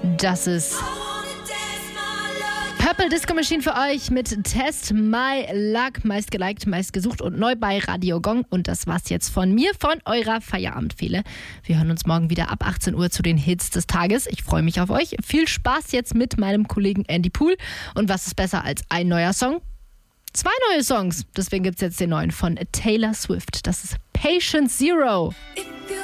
Das ist Purple Disco Machine für euch mit Test My Luck. Meist geliked, meist gesucht und neu bei Radio Gong. Und das war's jetzt von mir, von eurer Feierabendfehle. Wir hören uns morgen wieder ab 18 Uhr zu den Hits des Tages. Ich freue mich auf euch. Viel Spaß jetzt mit meinem Kollegen Andy Pool. Und was ist besser als ein neuer Song? 2 neue Songs. Deswegen gibt's jetzt den neuen von Taylor Swift. Das ist Patient Zero. It